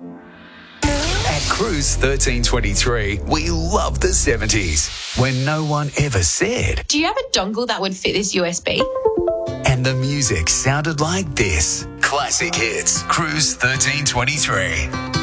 At Cruise 1323, we love the 70s, when no one ever said. Do you have a dongle that would fit this USB? And the music sounded like this. Classic hits. Cruise 1323.